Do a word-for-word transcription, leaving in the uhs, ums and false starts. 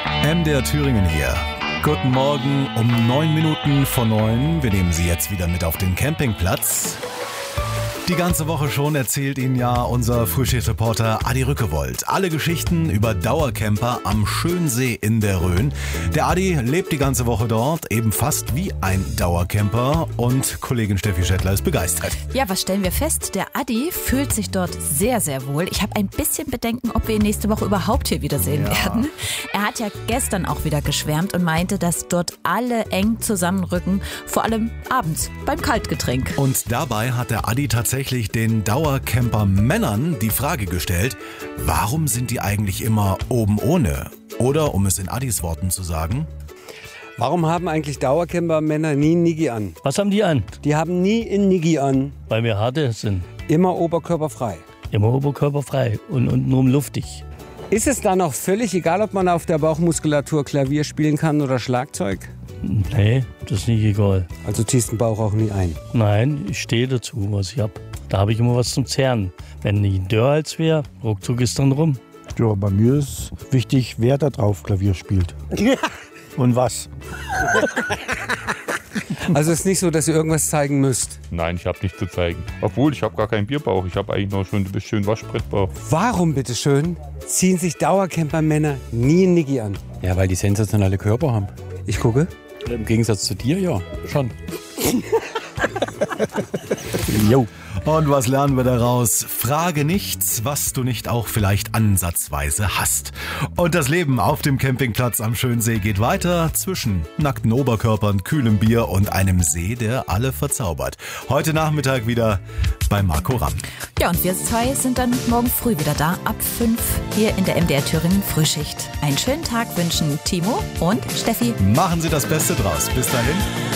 M D R Thüringen hier. Guten Morgen um neun Minuten vor neun. Wir nehmen Sie jetzt wieder mit auf den Campingplatz. Die ganze Woche schon erzählt Ihnen ja unser Frühschichtreporter Adi Rückewold alle Geschichten über Dauercamper am Schönsee in der Rhön. Der Adi lebt die ganze Woche dort, eben fast wie ein Dauercamper, und Kollegin Steffi Schettler ist begeistert. Ja, was stellen wir fest? Der Adi fühlt sich dort sehr, sehr wohl. Ich habe ein bisschen Bedenken, ob wir ihn nächste Woche überhaupt hier wiedersehen Ja. werden. Er hat ja gestern auch wieder geschwärmt und meinte, dass dort alle eng zusammenrücken, vor allem abends beim Kaltgetränk. Und dabei hat der Adi tatsächlich den Dauercamper-Männern die Frage gestellt, warum sind die eigentlich immer oben ohne? Oder, um es in Adis Worten zu sagen, Warum haben eigentlich Dauercamper-Männer nie ein Niggi an? Was haben die an? Die haben nie ein Niggi an, Weil wir harte sind. immer oberkörperfrei. Immer oberkörperfrei und untenrum luftig. Ist es dann auch völlig egal, ob man auf der Bauchmuskulatur Klavier spielen kann oder Schlagzeug? Nee, das ist nicht egal. Also ziehst den Bauch auch nie ein. Nein, ich stehe dazu, was ich hab. Da habe ich immer was zum Zehren. Wenn nicht ein Dörrhals wäre, ruckzuck ist dann rum. Ja, bei mir ist wichtig, wer da drauf Klavier spielt. Und was. Also es ist nicht so, dass ihr irgendwas zeigen müsst. Nein, ich habe nichts zu zeigen. Obwohl, ich habe gar keinen Bierbauch. Ich habe eigentlich noch schon ein bisschen Waschbrettbauch. Warum, bitteschön, ziehen sich Dauercamper-Männer nie ein Niggi an? Ja, weil die sensationelle Körper haben. Ich gucke. Im Gegensatz zu dir, ja, schon. Jo. und was lernen wir daraus? Frage nichts, was du nicht auch vielleicht ansatzweise hast. Und das Leben auf dem Campingplatz am Schönsee geht weiter zwischen nackten Oberkörpern, kühlem Bier und einem See, der alle verzaubert. Heute Nachmittag wieder bei Marco Ramm. Ja, und wir zwei sind dann morgen früh wieder da, ab fünf hier in der M D R Thüringen Frühschicht. Einen schönen Tag wünschen Timo und Steffi. Machen Sie das Beste draus. Bis dahin.